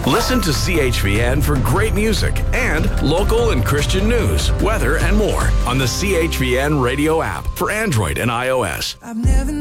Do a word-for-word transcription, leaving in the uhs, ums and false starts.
Listen to C H V N for great music and local and Christian news, weather, and more on the C H V N radio app for Android and iOS. I've never